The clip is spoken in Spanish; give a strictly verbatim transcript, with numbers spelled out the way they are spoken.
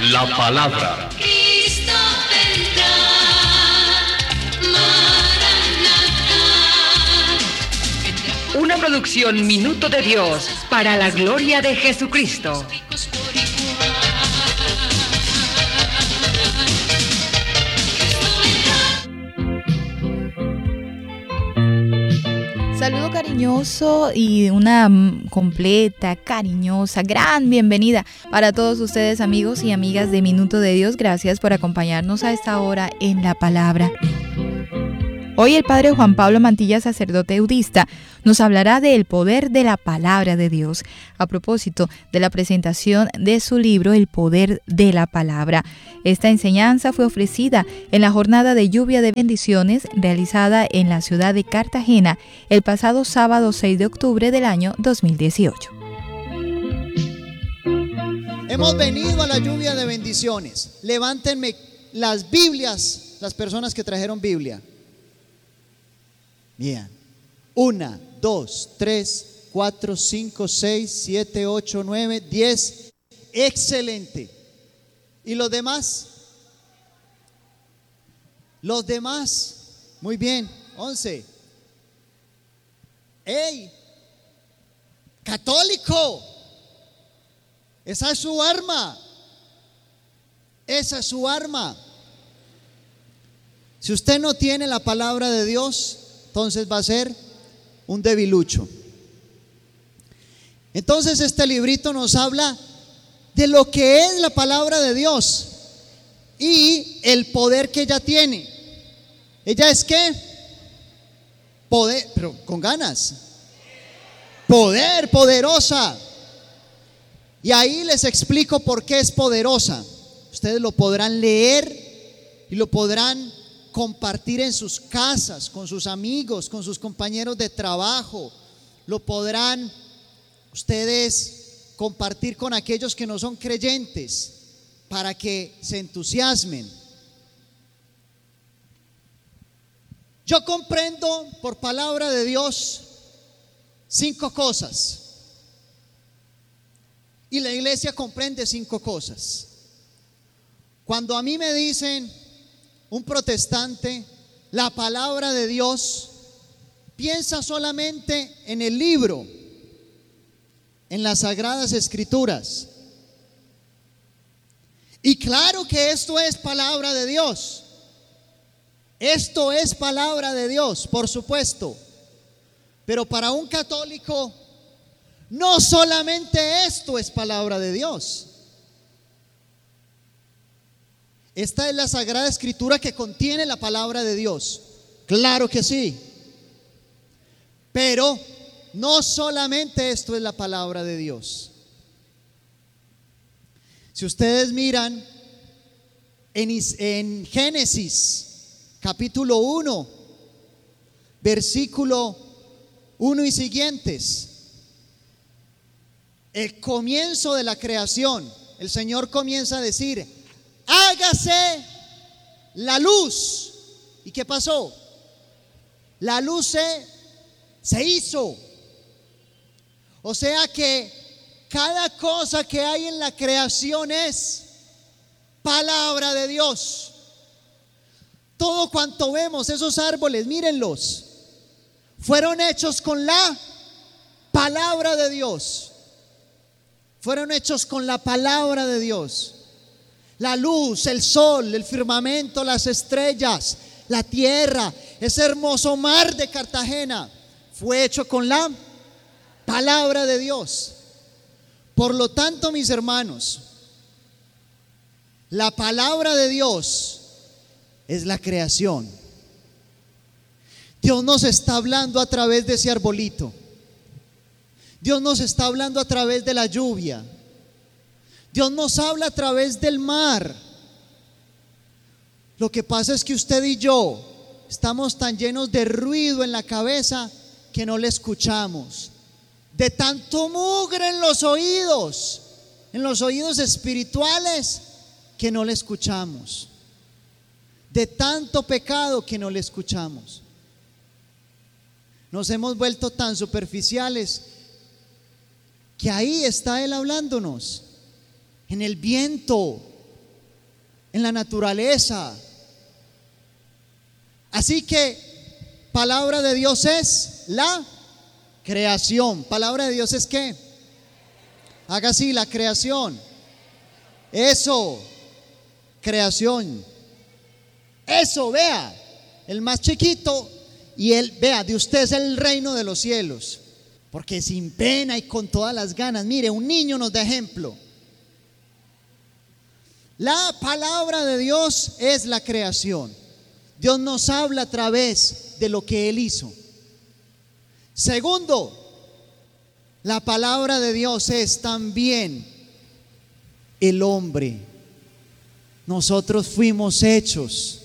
La palabra. Cristo vendrá, Maranatha. Una producción Minuto de Dios para la gloria de Jesucristo. Saludo cariñoso y una completa, cariñosa, gran bienvenida para todos ustedes, amigos y amigas de Minuto de Dios. Gracias por acompañarnos a esta hora en la palabra. Hoy el Padre Juan Pablo Mantilla, sacerdote eudista, nos hablará del poder de la palabra de Dios, a propósito de la presentación de su libro El poder de la palabra. Esta enseñanza fue ofrecida en la jornada de lluvia de bendiciones realizada en la ciudad de Cartagena el pasado sábado seis de octubre del año dos mil dieciocho. Hemos venido a la lluvia de bendiciones. Levántenme las Biblias, las personas que trajeron Biblia. Bien. Una, dos, tres, cuatro, cinco, seis, siete, ocho, nueve, diez. Excelente. ¿Y los demás? Los demás. Muy bien. Once. ¡Ey! ¡Católico! Esa es su arma. Esa es su arma. Si usted no tiene la palabra de Dios, entonces va a ser un debilucho. Entonces este librito nos habla de lo que es la palabra de Dios y el poder que ella tiene. ¿Ella es qué? Poder, pero con ganas. Poder, poderosa. Y ahí les explico por qué es poderosa. Ustedes lo podrán leer y lo podrán compartir en sus casas, con sus amigos, con sus compañeros de trabajo. Lo podrán ustedes compartir con aquellos que no son creyentes para que se entusiasmen. Yo comprendo por palabra de Dios cinco cosas y la iglesia comprende cinco cosas. Cuando a mí me dicen un protestante, la palabra de Dios, piensa solamente en el libro, en las sagradas escrituras. Y claro que esto es palabra de Dios. Esto es palabra de Dios, por supuesto. Pero para un católico, no solamente esto es palabra de Dios. Esta es la Sagrada Escritura que contiene la palabra de Dios. Claro que sí. Pero no solamente esto es la palabra de Dios. Si ustedes miran en, en Génesis capítulo uno, versículo uno y siguientes, el comienzo de la creación, el Señor comienza a decir: hágase la luz. ¿Y qué pasó? La luz se, se hizo. O sea que cada cosa que hay en la creación es palabra de Dios. Todo cuanto vemos, esos árboles, mírenlos, fueron hechos con la palabra de Dios. Fueron hechos con la palabra de Dios. La luz, el sol, el firmamento, las estrellas, la tierra, ese hermoso mar de Cartagena, fue hecho con la palabra de Dios. Por lo tanto, mis hermanos, la palabra de Dios es la creación. Dios nos está hablando a través de ese arbolito. Dios nos está hablando a través de la lluvia. Dios nos habla a través del mar. Lo que pasa es que usted y yo estamos tan llenos de ruido en la cabeza que no le escuchamos. De tanto mugre en los oídos, en los oídos espirituales, que no le escuchamos. De tanto pecado que no le escuchamos. Nos hemos vuelto tan superficiales que ahí está Él hablándonos. En el viento, en la naturaleza. Así que palabra de Dios es la creación. Palabra de Dios es ¿qué? Haga así, la creación. Eso, creación. Eso, vea, el más chiquito y él, vea, de usted es el reino de los cielos. Porque sin pena y con todas las ganas, mire, un niño nos da ejemplo. La palabra de Dios es la creación. Dios nos habla a través de lo que Él hizo. Segundo, la palabra de Dios es también el hombre. Nosotros fuimos hechos